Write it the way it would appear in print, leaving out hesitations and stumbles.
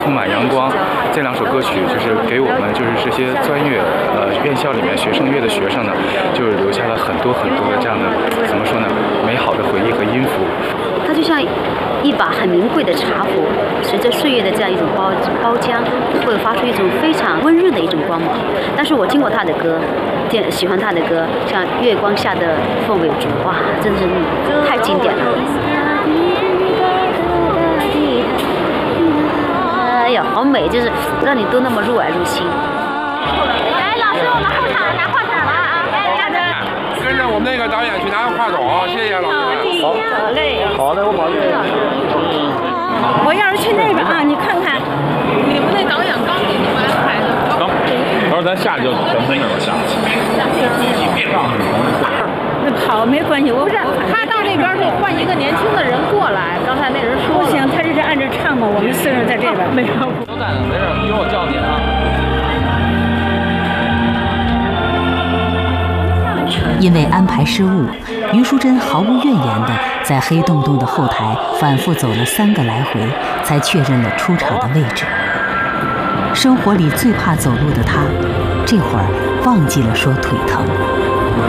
充满阳光这两首歌曲，就是给我们就是这些专业院校里面学声乐的学生呢，就是留下了很多很多的这样的怎么说呢，美好的回忆和音符。 它就像一把很名贵的茶壶，随着岁月的这样一种包浆，会发出一种非常温润的一种光芒。但是我听过他的歌，喜欢他的歌，像《月光下的凤尾竹》，哇，真是太经典了。哎呀，好美，就是让你都那么入耳入心。 来，老师，我们后场拿话筒了啊！ 跟着我们那个导演去拿个话筒，谢谢老师。 好嘞。 好的，我保证。 我要是去那边啊，你看看，你们那导演刚给你们安排的。 刚，到时候咱下去就全分上了下。 那好，没关系，我不是他到那边是换一个年轻的人过来。刚才那人说不行，他这是按着唱嘛，我们四人在这边。没有， 都在呢，没事，一会儿我叫你啊。 因为安排失误，于淑珍毫无怨言地在黑洞洞的后台反复走了3个来回，才确认了出场的位置。生活里最怕走路的她，这会儿忘记了说腿疼。